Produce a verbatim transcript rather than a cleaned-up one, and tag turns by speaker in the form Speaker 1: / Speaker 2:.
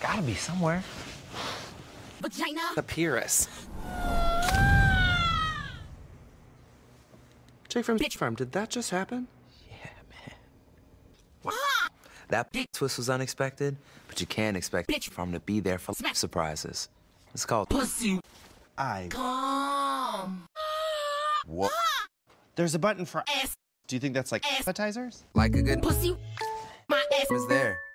Speaker 1: Gotta be somewhere.
Speaker 2: Vagina.
Speaker 1: The Pyrrhus. Jake from Bitch Farm, did that just happen? Yeah, man. What? Ah! That twist was unexpected, but you can't expect Bitch Farm to be there for surprises. It's called Pussy.
Speaker 3: I.
Speaker 2: Come.
Speaker 3: What? There's a button for
Speaker 2: ass.
Speaker 3: Do you think that's like appetizers?
Speaker 1: Like a good
Speaker 2: Pussy. My ass
Speaker 1: is there.